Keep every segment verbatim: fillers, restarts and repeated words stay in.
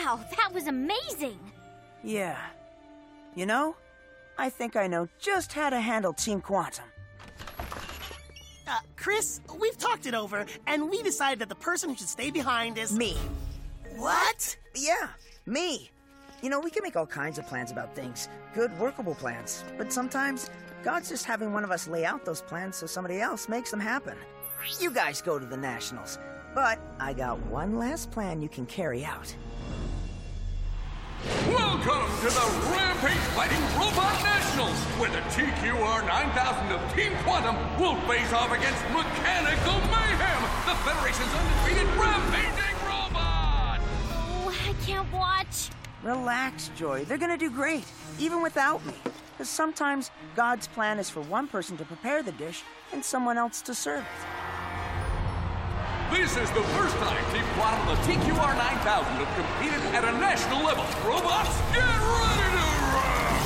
Wow, that was amazing! Yeah. You know, I think I know just how to handle Team Quantum. Uh, Chris, we've talked it over, and we decided that the person who should stay behind is... Me. What? Yeah, me. You know, we can make all kinds of plans about things. Good, workable plans. But sometimes, God's just having one of us lay out those plans so somebody else makes them happen. You guys go to the Nationals. But I got one last plan you can carry out. Welcome to the Rampage Fighting Robot Nationals, where the T Q R nine thousand of Team Quantum will face off against Mechanical Mayhem, the Federation's undefeated rampaging robot! Oh, I can't watch. Relax, Joy. They're gonna do great, even without me. Because sometimes God's plan is for one person to prepare the dish and someone else to serve it. This is the first time Team Quantum of the T Q R nine thousand have competed at a national level. Robots, get ready to rock!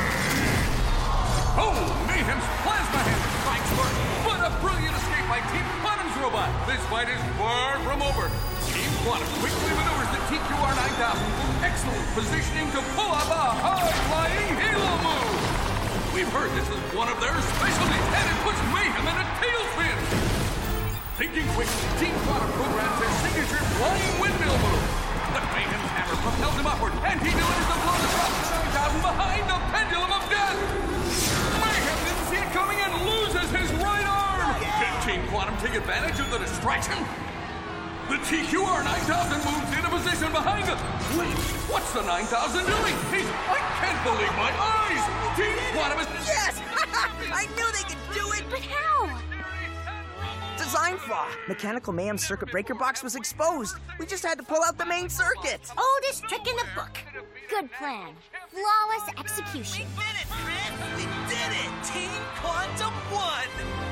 Oh, Mayhem's plasma hand strikes first, but a brilliant escape by Team Quantum's robot. This fight is far from over. Team Quantum quickly maneuvers the T Q R nine thousand with excellent positioning to pull off a high-flying halo move. We've heard this is one of their specialties, and it puts Mayhem in a tailspin. Thinking quickly, Team Quantum programs his signature flying windmill move. The Mayhem's hammer propels him upward, and he delivers the blow to drop the nine thousand behind the pendulum of death. Mayhem didn't see it coming and loses his right arm. Can Team Quantum take advantage of the distraction? The T Q R nine thousand moves into position behind him. Wait, what's the nine thousand doing? He's... I can't believe my eyes! Team Quantum is... Yes! I knew they could do it! But how? Design flaw. Mechanical Mayhem's circuit breaker box was exposed. We just had to pull out the main circuit. Oldest trick in the book. Good plan. Flawless execution. We did it, Chris! We did it! Team Quantum won!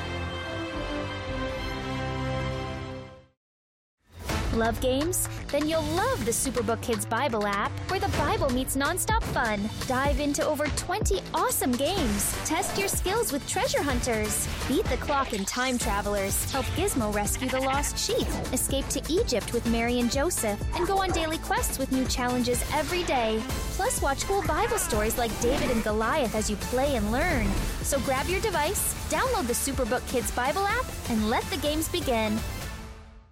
Love games? Then you'll love the Superbook Kids Bible app, where the Bible meets nonstop fun. Dive into over twenty awesome games. Test your skills with treasure hunters. Beat the clock in Time Travelers. Help Gizmo rescue the lost sheep. Escape to Egypt with Mary and Joseph. And go on daily quests with new challenges every day. Plus, watch cool Bible stories like David and Goliath as you play and learn. So grab your device, download the Superbook Kids Bible app, and let the games begin.